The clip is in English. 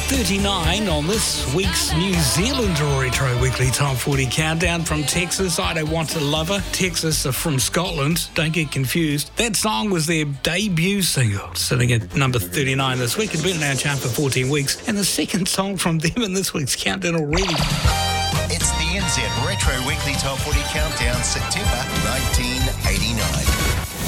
39 on this week's New Zealand Retro Weekly Top 40 Countdown from Texas. I Don't Want to Love Her. Texas are from Scotland. Don't get confused. That song was their debut single, sitting at number 39 this week. It's been in our chart for 14 weeks, and the second song from them in this week's countdown already. It's the NZ Retro Weekly Top 40 Countdown, September 1989.